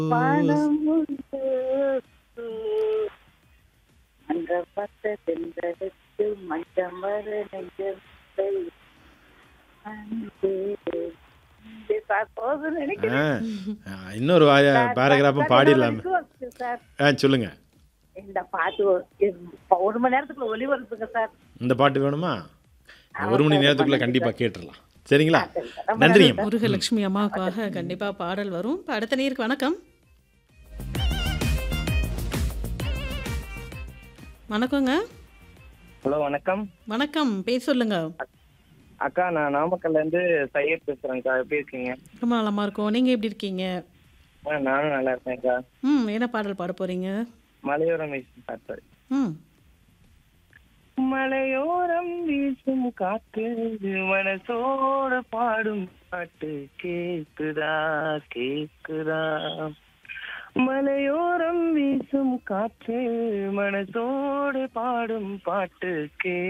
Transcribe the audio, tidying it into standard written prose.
வானம் உண்டு அந்த பத்த தென்றெடுத்து மஞ்சம் வர நெஞ்சம் சார் போதும்னு ஆ, நினைக்கிறேன் இன்னொரு சார். பேராகிராஃபும் சார், பாடிடலாமே. இன்னொரு request சார். சொல்லுங்க. இந்த பாட்டு ஒரு மணி நேரத்துக்குள்ள ஒளிபரப்புங்க சார். இந்த பாட்டு வேணுமா? ஆமா ஒரு மணி சார், நேரத்துக்குள்ள ரொம்ப கண்டிப்பா நன்றி சார். கேட்டுடலாம். சரிங்களா? சரி சார். ரொம்ப நன்றி நன்றி அம்மா. சார். முருகலட்சுமி அம்மாவுக்காக கண்டிப்பா பாடல் வரும். இப்ப அடுத்த நேருக்கு வணக்கம். வணக்கங்க. ஹலோ வணக்கம் வணக்கம். பேர் சொல்லுங்க. அக்கா, நான் நாமக்கல்ல இருந்து சையத் பேசுறேன்க்கா. எப்படி இருக்கீங்க? ரொம்ப நலமா இருக்கோம். நீங்க எப்படி இருக்கீங்க? நானும் நல்லா இருக்கேன்க்கா. என்ன பாடல் பாட போறீங்க? மலையோரம் வீசும் காற்று. ம் மலையோரம் வீசும் காற்று மனசோட பாடும் பாட்டு கேக்குதா கேக்குதா. மலையோரம் வீசும் காற்று மனசோடு பாடும் பாட்டு